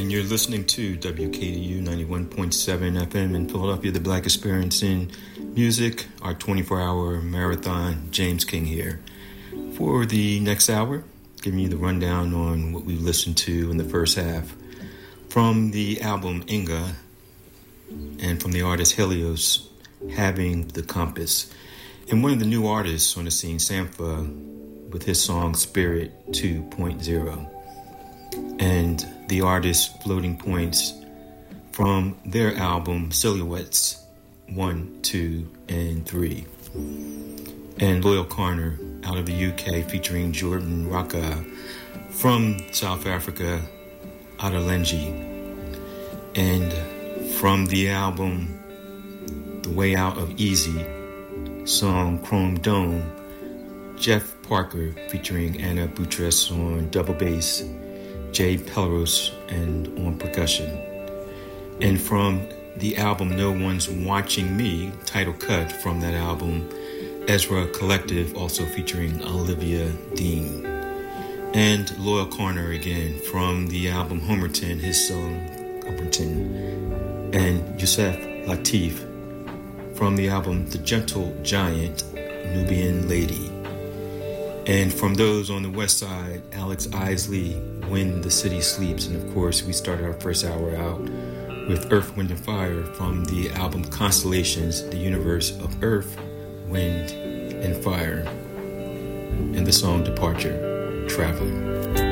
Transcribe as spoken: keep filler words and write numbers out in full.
And you're listening to W K D U ninety-one point seven F M in Philadelphia, the Black Experience in Music, our twenty-four hour marathon. James King here. For the next hour, giving you the rundown on what we listened to in the first half. From the album Inga, and from the artist Helios, Having the Compass. And one of the new artists on the scene, Sampha, with his song Spirit two point oh. And the artist Floating Points from their album Silhouettes one, two, and three. And Loyal Corner out of the U K featuring Jordan Raka from South Africa, Adalenji. And from the album The Way Out of Easy, song Chrome Dome, Jeff Parker featuring Anna Butress on double bass, Jay Pelleros and on percussion. And from the album No One's Watching Me, title cut from that album, Ezra Collective, also featuring Olivia Dean. And Loyal Corner again from the album Homerton, his song Homerton. And Yusef Lateef from the album The Gentle Giant, Nubian Lady. And from those on the west side, Alex Isley, When the City Sleeps. And of course, we started our first hour out with Earth, Wind, and Fire from the album Constellations, the universe of Earth, Wind, and Fire. And the song Departure, Traveler.